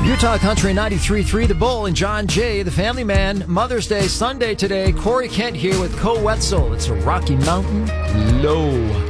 Utah Country 93.3 The Bull and John Jay, the family man. Mother's Day Sunday today. Corey Kent here with Co Wetzel. It's a Rocky Mountain Low.